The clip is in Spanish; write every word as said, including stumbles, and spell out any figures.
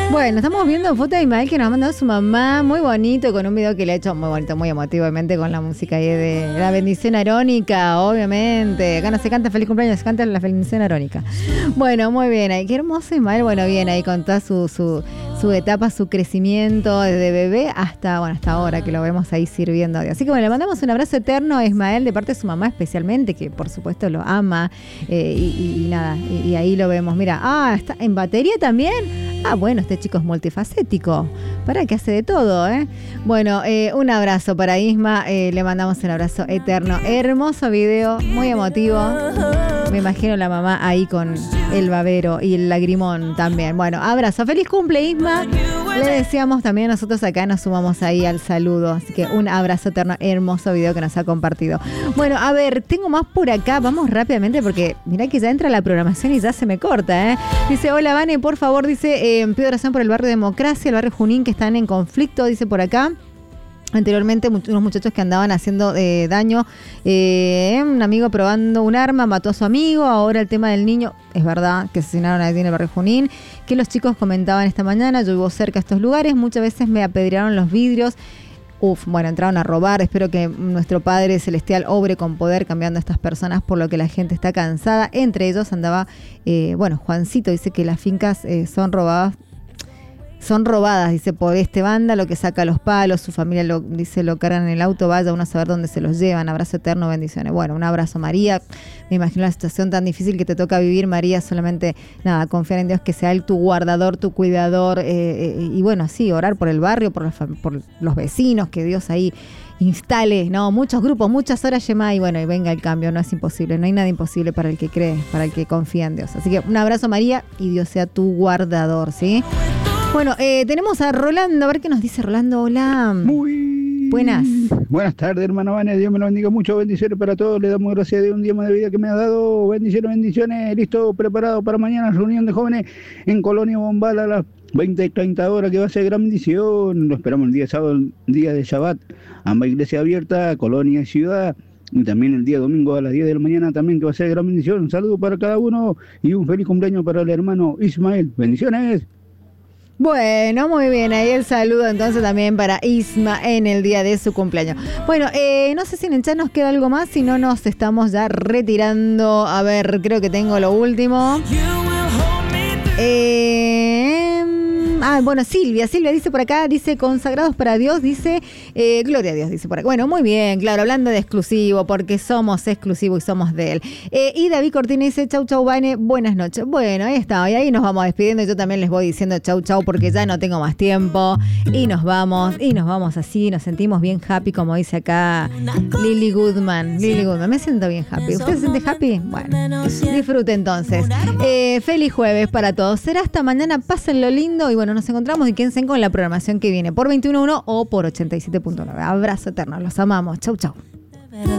Bueno, estamos viendo fotos de Ismael que nos ha mandado su mamá, muy bonito, con un video que le ha hecho muy bonito, muy emotivamente, con la música ahí de la bendición arónica, obviamente. Acá no se canta feliz cumpleaños, se canta la bendición arónica. Bueno, muy bien, ahí, qué hermoso Ismael, bueno, bien, ahí con toda su, su, su etapa, su crecimiento desde bebé hasta, bueno, hasta ahora que lo vemos ahí sirviendo a Dios. Así que bueno, le mandamos un abrazo eterno a Ismael de parte de su mamá especialmente, que por supuesto lo ama, eh, y, y, y nada, y, y ahí lo vemos. Mira, ah, está en batería también. Ah, bueno, este chico es multifacético. Para que hace de todo, ¿eh? Bueno, eh, un abrazo para Isma. Eh, le mandamos un abrazo eterno. Hermoso video, muy emotivo. Me imagino la mamá ahí con el babero y el lagrimón también. Bueno, abrazo. Feliz cumple, Isma. Le deseamos también, nosotros acá nos sumamos ahí al saludo. Así que un abrazo eterno. Hermoso video que nos ha compartido. Bueno, a ver, tengo más por acá. Vamos rápidamente porque mirá que ya entra la programación y ya se me corta, ¿eh? Dice, hola, Vane, por favor, dice, eh, pido oración por el barrio Democracia, el barrio Junín, que están en conflicto, dice por acá. Anteriormente unos muchachos que andaban haciendo eh, daño, eh, un amigo probando un arma, mató a su amigo. Ahora el tema del niño, es verdad que asesinaron a alguien en el barrio Junín, que los chicos comentaban esta mañana, yo vivo cerca de estos lugares, muchas veces me apedrearon los vidrios. Uf, bueno, entraron a robar. Espero que nuestro Padre Celestial obre con poder cambiando a estas personas, por lo que la gente está cansada. Entre ellos andaba, eh, bueno, Juancito dice que las fincas eh, son robadas. Son robadas, dice, por este vándalo que saca los palos, su familia lo dice, lo cargan en el auto, vaya uno a saber dónde se los llevan. Abrazo eterno, bendiciones. Bueno, un abrazo, María. Me imagino la situación tan difícil que te toca vivir, María. Solamente, nada, confiar en Dios que sea Él tu guardador, tu cuidador. Eh, eh, y bueno, sí, orar por el barrio, por los, por los vecinos, que Dios ahí instale, no, muchos grupos, muchas horas Yemá, y bueno, y venga el cambio. No es imposible, no hay nada imposible para el que cree, para el que confía en Dios. Así que un abrazo, María, y Dios sea tu guardador, ¿sí? Bueno, eh, tenemos a Rolando, a ver qué nos dice Rolando. Hola. Muy buenas. Buenas tardes, hermano Vane, Dios me lo bendiga mucho, bendiciones para todos, le damos gracias de un día más de vida que me ha dado, bendiciones, bendiciones, listo, preparado para mañana, reunión de jóvenes en Colonia Bombal a las veinte y treinta horas, que va a ser gran bendición, lo esperamos el día sábado, el día de Shabbat, ambas iglesias abiertas, Colonia y Ciudad. Y también el día domingo a las diez de la mañana también, que va a ser gran bendición. Un saludo para cada uno y un feliz cumpleaños para el hermano Ismael. Bendiciones. Bueno, muy bien, ahí el saludo entonces también para Isma en el día de su cumpleaños. Bueno, eh, no sé si en el chat nos queda algo más, si no nos estamos ya retirando. A ver, creo que tengo lo último. Eh... Ah, bueno, Silvia, Silvia dice por acá, dice consagrados para Dios, dice, eh, gloria a Dios, dice por acá. Bueno, muy bien, claro, hablando de exclusivo, porque somos exclusivos y somos de él. Eh, y David Cortina dice, chau, chau, Vane, buenas noches. Bueno, ahí está, y ahí nos vamos despidiendo, y yo también les voy diciendo chau, chau, porque ya no tengo más tiempo, y nos vamos, y nos vamos así, nos sentimos bien happy, como dice acá Lily Goodman, Lily Goodman, me siento bien happy. ¿Usted se siente happy? Bueno, disfrute entonces. Eh, feliz jueves para todos, será hasta mañana, pásenlo lindo, y bueno, nos encontramos y quédense con la programación que viene por veintiuno punto uno o por ochenta y siete punto nueve. Abrazo eterno, los amamos. Chau, chau.